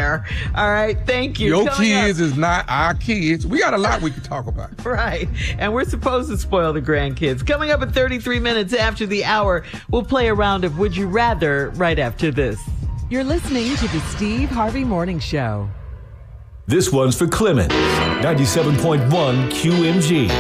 there. All right, thank you. Your kids is not our kids. We got a lot we can talk about. Right, and we're supposed to spoil the grandkids. Coming up at 33 minutes after the hour, we'll play a round of Would You Rather right after this. You're listening to the Steve Harvey Morning Show. This one's for Clement, 97.1 QMG.